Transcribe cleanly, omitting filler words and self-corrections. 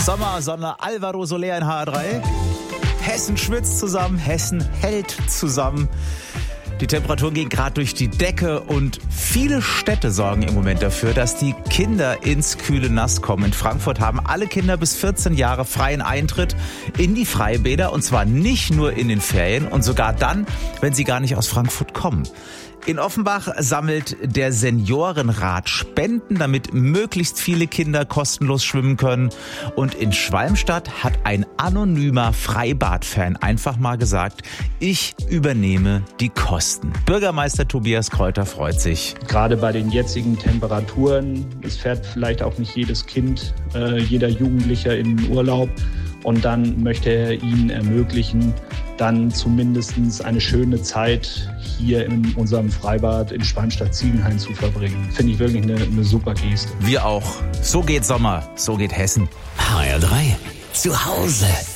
Sommersonne, Alvaro Soler in HR3. Hessen schwitzt zusammen, Hessen hält zusammen. Die Temperaturen gehen gerade durch die Decke und viele Städte sorgen im Moment dafür, dass die Kinder ins kühle Nass kommen. In Frankfurt haben alle Kinder bis 14 Jahre freien Eintritt in die Freibäder, und zwar nicht nur in den Ferien und sogar dann, wenn sie gar nicht aus Frankfurt kommen. In Offenbach sammelt der Seniorenrat Spenden, damit möglichst viele Kinder kostenlos schwimmen können. Und in Schwalmstadt hat ein anonymer Freibad-Fan einfach mal gesagt, ich übernehme die Kosten. Bürgermeister Tobias Kräuter freut sich. Gerade bei den jetzigen Temperaturen, es fährt vielleicht auch nicht jedes Kind, jeder Jugendlicher in den Urlaub. Und dann möchte er ihnen ermöglichen, dann zumindest eine schöne Zeit hier in unserem Freibad in Schwalmstadt-Ziegenhain zu verbringen. Finde ich wirklich eine super Geste. Wir auch. So geht Sommer, so geht Hessen. HR3 zu Hause.